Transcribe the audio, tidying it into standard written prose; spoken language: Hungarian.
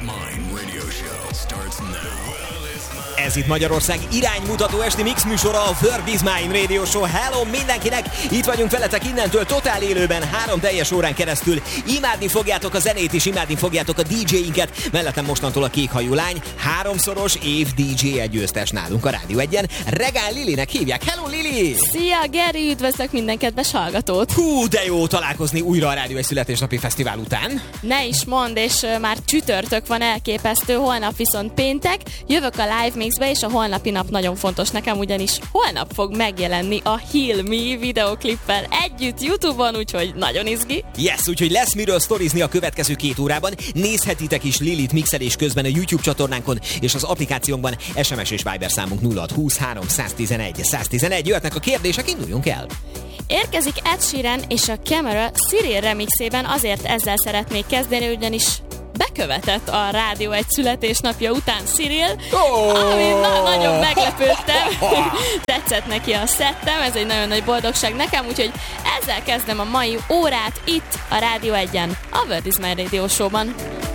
Mine Radio Show starts now. Ez itt Magyarország iránymutató esti mix műsora, a World is Mine Radio Show. Hello mindenkinek! Itt vagyunk veletek innentől totál élőben 3 teljes órán keresztül. Imádni fogjátok a zenét és imádni fogjátok a DJ-inket. Mellettem mostantól a kékhajú lány, 3-szoros év DJ győztes nálunk a Rádió 1-en. Regál Lilinek hívják. Hello Lili! Szia Geri, üdvözlök minden kedves hallgatót! Hú, de jó találkozni újra a Rádió 1 születésnapi fesztivál után. Ne is mondd, és már csütörtök van, elképesztő, holnap viszont péntek. Jövök a Live Mixbe, és a holnapi nap nagyon fontos nekem, ugyanis holnap fog megjelenni a Heal Me videoklippel együtt YouTube-on, úgyhogy nagyon izgi. Yes, úgyhogy lesz miről sztorizni a következő 2 órában. Nézhetitek is Lilit mixelés közben a YouTube csatornánkon és az applikációnkban. SMS és Viber számunk 0620 311 111. Jöhetnek a kérdések, induljunk el! Érkezik Ed Sheeran és a Camera Cyril remixében, azért ezzel szeretnék kezdeni, ugyanis bekövetett a Rádió 1 születésnapja után Cyril, ami nagyon meglepődtem. Tetszett neki a szettem, ez egy nagyon nagy boldogság nekem, úgyhogy ezzel kezdem a mai órát itt a Rádió 1-en, a World is Mine Radio Show-ban.